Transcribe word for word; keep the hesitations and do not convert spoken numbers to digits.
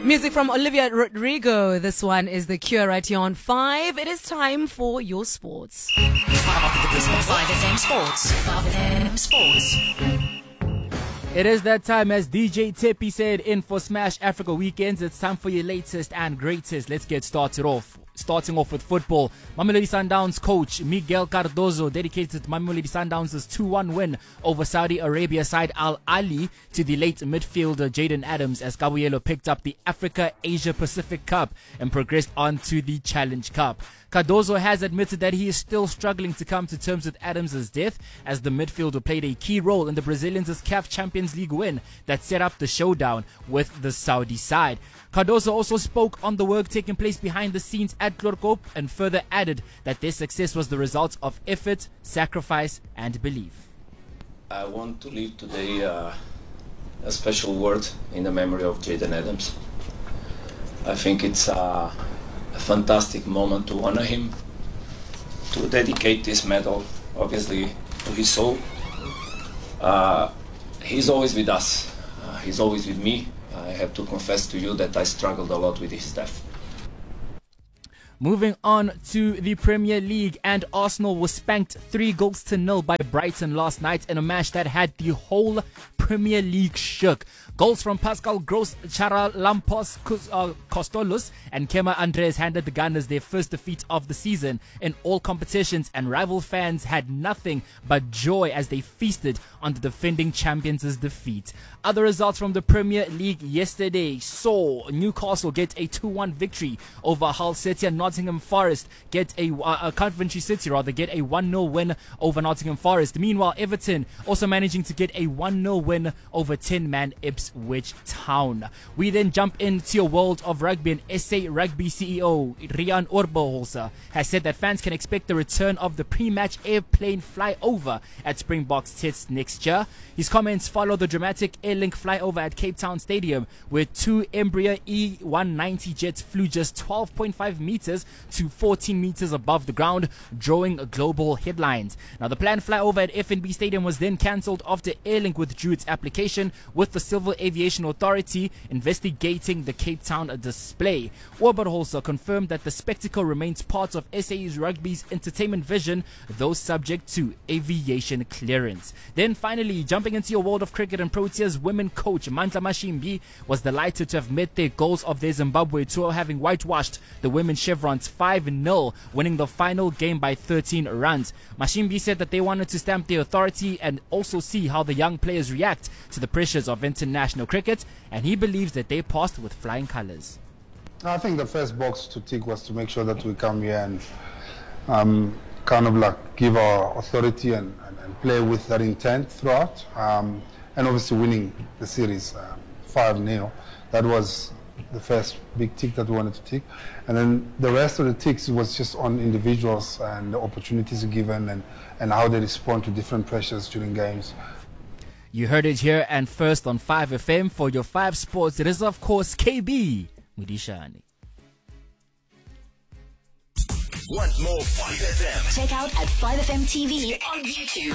Music from Olivia Rodrigo. This one is The Cure right here on five. It is time for your sports. five F M Sports. five F M Sports. It is that time, as D J Tippy said, in for Smash Africa Weekends. It's time for your latest and greatest. Let's get started off. Starting off with football, Mamelodi Sundowns coach Miguel Cardozo dedicated Mamelodi Sundowns' two one win over Saudi Arabia side Al Ahly to the late midfielder Jaden Adams as Kabuyelo picked up the Africa Asia Pacific Cup and progressed on to the Challenge Cup. Cardozo has admitted that he is still struggling to come to terms with Adams' death, as the midfielder played a key role in the Brazilians' C A F Champions League win that set up the showdown with the Saudi side. Cardozo also spoke on the work taking place behind the scenes at Clorcope and further added that their success was the result of effort, sacrifice and belief. I want to leave today uh, a special word in the memory of Jaden Adams. I think it's uh, a fantastic moment to honor him, to dedicate this medal, obviously, to his soul. Uh, he's always with us. Uh, he's always with me. I have to confess to you that I struggled a lot with his death. Moving on to the Premier League, and Arsenal was spanked three goals to nil by Brighton last night in a match that had the whole Premier League shook. Goals from Pascal Gross, Charalampos uh, Costolos and Kema Andres handed the Gunners their first defeat of the season in all competitions, and rival fans had nothing but joy as they feasted on the defending champions' defeat. Other results from the Premier League yesterday saw Newcastle get a two one victory over Hull City, and Nottingham Forest get a uh, Coventry City rather get a one nil win over Nottingham Forest. Meanwhile, Everton also managing to get a one nil win over ten-man Ipswich Town. We then jump into a world of rugby, and S A Rugby C E O Rian Oberholzer has said that fans can expect the return of the pre-match airplane flyover at Springboks Test next year. His comments follow the dramatic Airlink flyover at Cape Town Stadium, where two Embraer E one ninety jets flew just twelve point five meters to fourteen meters above the ground, drawing global headlines. Now, the planned flyover at F N B Stadium was then cancelled after Airlink withdrew its application, with the Civil Aviation Authority investigating the Cape Town display. Oberholzer confirmed that the spectacle remains part of S A Rugby's entertainment vision, though subject to aviation clearance. Then finally, jumping into your world of cricket, and Proteas women coach Mandla Mashimbi was delighted to have met their goals of their Zimbabwe tour, having whitewashed the women's Chevrons five nil, winning the final game by thirteen runs. Mashimbi said that they wanted to stamp their authority and also see how the young players react to the pressures of international cricket, and he believes that they passed with flying colours. I think the first box to tick was to make sure that we come here and um, kind of like give our authority and, and, and play with that intent throughout, um, and obviously winning the series um, five nil. That was the first big tick that we wanted to tick, and then the rest of the ticks was just on individuals and the opportunities given, and, and how they respond to different pressures during games. You heard it here and first on five F M for your five sports. It is, of course, K B Mudishani. Want more five F M? Check out at five F M T V on YouTube.